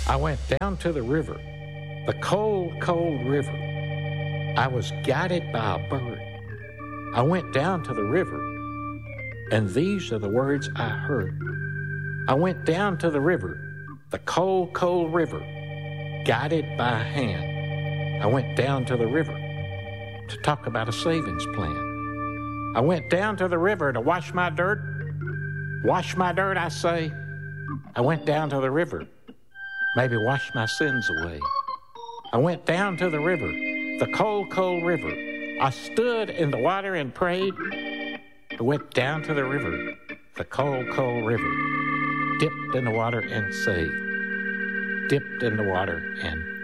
I went down to the river, the cold, cold river. I was guided by a bird. I went down to the river, and these are the words I heard. I went down to the river, the cold, cold river, guided by a hand. I went down to the river to talk about a savings plan. I went down to the river to wash my dirt. Wash my dirt, I say. I went down to the river, maybe wash my sins away. I went down to the river, the cold, cold river. I stood in the water and prayed. I went down to the river, the cold, cold river. Dipped in the water and saved. Dipped in the water and